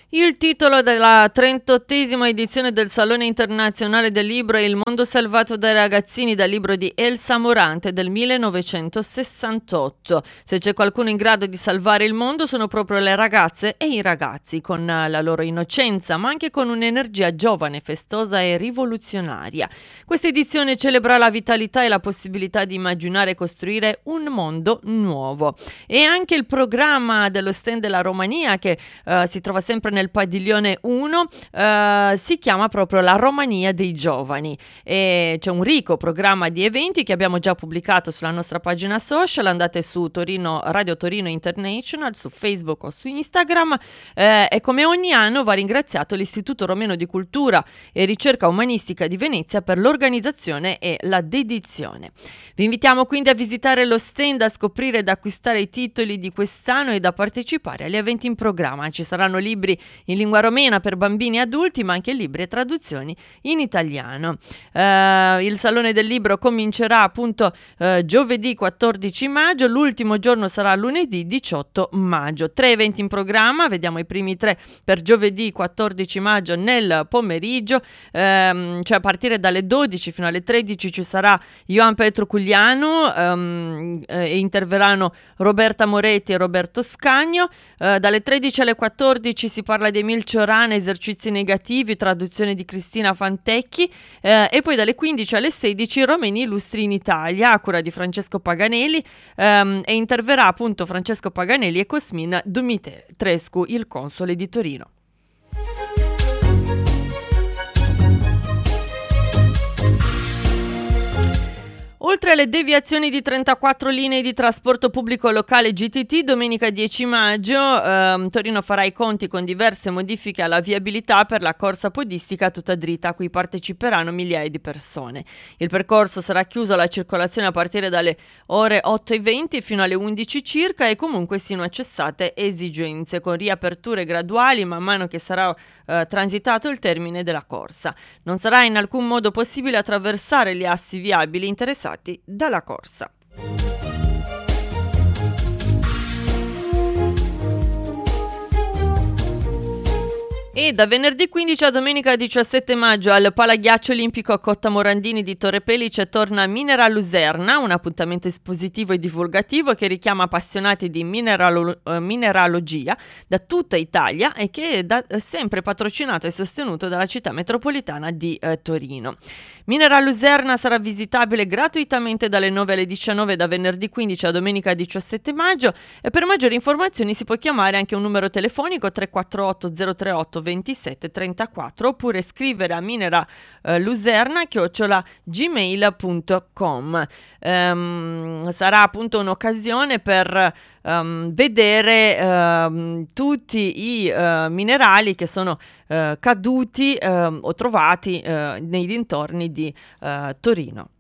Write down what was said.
Il titolo della 38esima edizione del Salone Internazionale del Libro è Il mondo salvato dai ragazzini, dal libro di Elsa Morante del 1968. Se c'è qualcuno in grado di salvare il mondo sono proprio le ragazze e i ragazzi, con la loro innocenza, ma anche con un'energia giovane, festosa e rivoluzionaria. Questa edizione celebra la vitalità e la possibilità di immaginare e costruire un mondo nuovo. E anche il programma dello stand della Romania, che si trova sempre nel padiglione 1, si chiama proprio la Romania dei giovani, e c'è un ricco programma di eventi che abbiamo già pubblicato sulla nostra pagina social. Andate su Torino, Radio Torino International, su Facebook o su Instagram, e come ogni anno va ringraziato l'Istituto Romeno di Cultura e Ricerca Umanistica di Venezia per l'organizzazione e la dedizione. Vi invitiamo quindi a visitare lo stand, a scoprire ed acquistare i titoli di quest'anno e da partecipare agli eventi in programma. Ci saranno libri in lingua romena per bambini e adulti, ma anche libri e traduzioni in italiano. Il Salone del Libro comincerà appunto giovedì 14 maggio, l'ultimo giorno sarà lunedì 18 maggio. 3 eventi in programma, vediamo i primi 3 per giovedì 14 maggio nel pomeriggio, cioè a partire dalle 12 fino alle 13 ci sarà Ioan Petru Cuglianu, e interverranno Roberta Moretti e Roberto Scagno. Dalle 13 alle 14 si parla di Emil Cioran, esercizi negativi, traduzione di Cristina Fantecchi, e poi dalle 15 alle 16 Romeni illustri in Italia, a cura di Francesco Paganelli, e interverrà appunto Francesco Paganelli e Cosmin Dumitrescu, il console di Torino. Oltre alle deviazioni di 34 linee di trasporto pubblico locale GTT, domenica 10 maggio Torino farà i conti con diverse modifiche alla viabilità per la corsa podistica tutta dritta, a cui parteciperanno migliaia di persone. Il percorso sarà chiuso alla circolazione a partire dalle ore 8:20 fino alle 11 circa, e comunque siano cessate esigenze, con riaperture graduali man mano che sarà transitato il termine della corsa. Non sarà in alcun modo possibile attraversare gli assi viabili interessati dalla corsa. E da venerdì 15 a domenica 17 maggio al Palaghiaccio Olimpico Cotta Morandini di Torre Pellice torna Mineral Luserna, un appuntamento espositivo e divulgativo che richiama appassionati di mineralogia da tutta Italia e che è da sempre patrocinato e sostenuto dalla città metropolitana di Torino. Mineral Luserna sarà visitabile gratuitamente dalle 9 alle 19 da venerdì 15 a domenica 17 maggio, e per maggiori informazioni si può chiamare anche un numero telefonico 348 038 27 34, oppure scrivere a mineraluserna@gmail.com. Sarà appunto un'occasione per vedere tutti i minerali che sono caduti o trovati nei dintorni di Torino.